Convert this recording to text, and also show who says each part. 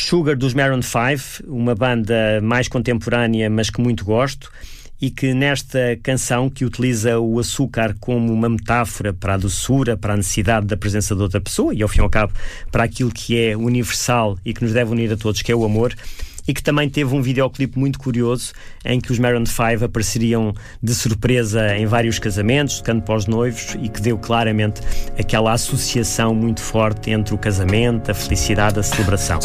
Speaker 1: Sugar dos Maroon 5, uma banda mais contemporânea, mas que muito gosto, e que nesta canção, que utiliza o açúcar como uma metáfora para a doçura, para a necessidade da presença de outra pessoa e, ao fim e ao cabo, para aquilo que é universal e que nos deve unir a todos, que é o amor, e que também teve um videoclipe muito curioso em que os Maroon 5 apareceriam de surpresa em vários casamentos, tocando para os noivos, e que deu claramente aquela associação muito forte entre o casamento, a felicidade, a celebração.